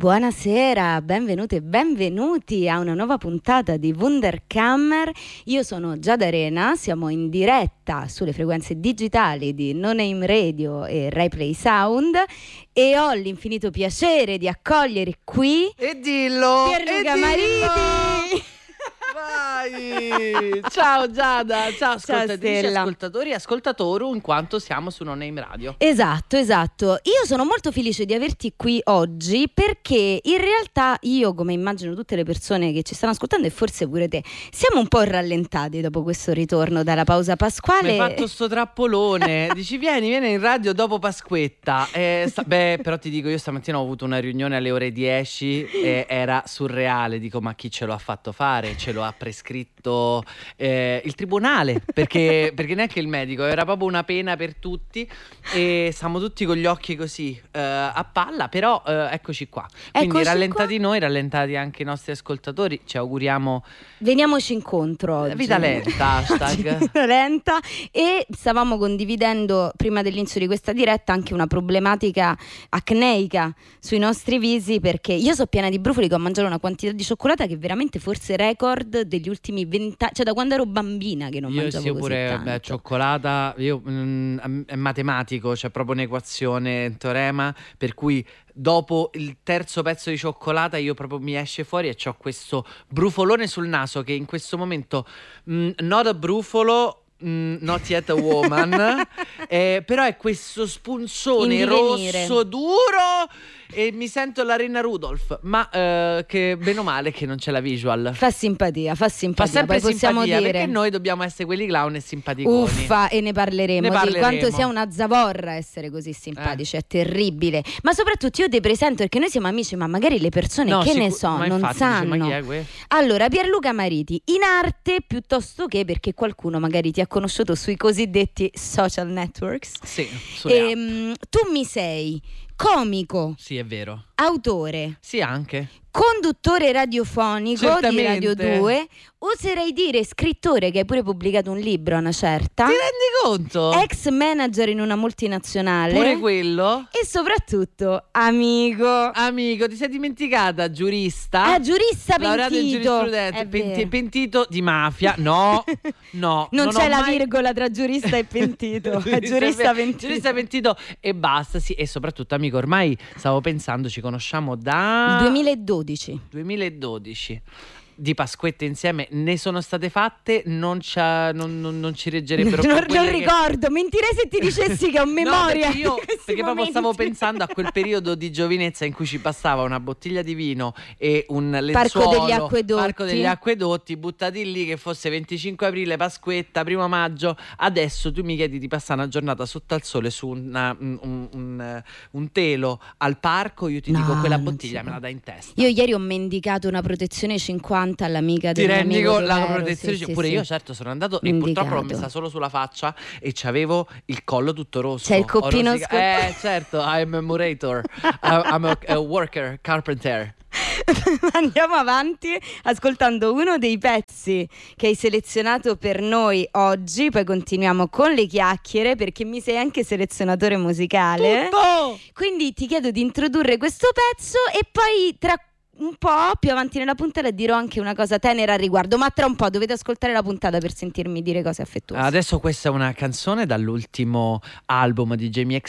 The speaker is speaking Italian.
Buonasera, benvenute e benvenuti a una nuova puntata di Wunderkammer. Io sono Giada Arena, siamo in diretta sulle frequenze digitali di No Name Radio e Replay Sound e ho l'infinito piacere di accogliere qui E dillo! Pierluca Mariti! Vai! Ciao Giada, ciao ascoltatrici, Stella. ascoltatori e ascoltatoru, in quanto siamo su No Name Radio. Esatto. Io sono molto felice di averti qui oggi perché in realtà io, come immagino tutte le persone che ci stanno ascoltando e forse pure te, siamo un po' rallentati dopo questo ritorno dalla pausa pasquale. Mi hai fatto sto trappolone. Dici vieni in radio dopo Pasquetta. Però ti dico, io stamattina ho avuto una riunione alle ore 10 e era surreale. Dico, ma chi ce lo ha fatto fare? Ce lo ha prescritto il tribunale, perché neanche il medico, era proprio una pena per tutti e stiamo tutti con gli occhi così a palla, però eccoci qua. Quindi rallentati noi, rallentati anche i nostri ascoltatori, ci auguriamo. Veniamoci incontro oggi. Vita lenta, hashtag. Vita lenta. E stavamo condividendo prima dell'inizio di questa diretta anche una problematica acneica sui nostri visi, perché io sono piena di brufoli, che ho mangiato una quantità di cioccolata che è veramente forse record degli ultimi 20 anni, cioè da quando ero bambina che non mangiavo così pure tanto. cioccolata, è matematico, c'è proprio un'equazione, un teorema per cui dopo il terzo pezzo di cioccolata io proprio mi esce fuori e c'ho questo brufolone sul naso che in questo momento not a brufolo, not yet a woman, però è questo spunzone rosso duro e mi sento la Rena Rudolph, ma che bene o male che non c'è la visual. Fa simpatia. Fa sempre poi possiamo simpatia, dire, perché noi dobbiamo essere quelli clown e simpaticoni. uffa, e ne parleremo di quanto sia una zavorra essere così simpatici, è terribile. Ma soprattutto io ti presento perché noi siamo amici, ma magari le persone ne so, non infatti, sanno. ma chi è que? Allora, Pierluca Mariti, in arte piuttosto che, perché qualcuno magari ti ha conosciuto sui cosiddetti social networks. Sì, tu mi sei comico, sì, è vero. autore, Sì, anche. conduttore radiofonico Certamente. di Radio 2, oserei dire scrittore, che hai pure pubblicato un libro a una certa, Ti rendi conto? ex manager in una multinazionale, Pure quello. e soprattutto amico. Amico, ti sei dimenticata, giurista. Giurista laureato in pentito. giurisprudenza, È vero. pentito di mafia. No, non c'è ho la mai- virgola tra giurista e pentito. È giurista pentito. Giurista pentito e basta, sì. E soprattutto, amico, ormai stavo pensando, ci conosciamo da Il 2012. Di Pasquette insieme ne sono state fatte, non ci reggerebbero. Non per quelle che- ricordo, mentirei se ti dicessi che ho memoria. No, di questi perché proprio momenti. stavo pensando a quel periodo di giovinezza in cui ci passava una bottiglia di vino e un lenzuolo, Parco degli acquedotti, buttati lì, che fosse 25 aprile, Pasquetta, 1 maggio. Adesso tu mi chiedi di passare una giornata sotto al sole su un telo al parco, io ti No, dico quella non bottiglia si me può. la dai in testa. Io ieri ho mendicato una protezione 50 all'amica Ti del mio rendi amico conto? La Tolero, protezione sì, pure sì, io, sì. certo, sono andato e purtroppo l'ho messa solo sulla faccia e c'avevo il collo tutto rosso. C'è il coppino Ho certo, I'm a murator. I'm a worker, carpenter. Andiamo avanti ascoltando uno dei pezzi che hai selezionato per noi oggi, poi continuiamo con le chiacchiere perché mi sei anche selezionatore musicale. Tutto! Quindi ti chiedo di introdurre questo pezzo e poi tra un po' più avanti nella puntata dirò anche una cosa tenera al riguardo, ma tra un po' dovete ascoltare la puntata per sentirmi dire cose affettuose. Adesso questa è una canzone dall'ultimo album di Jamie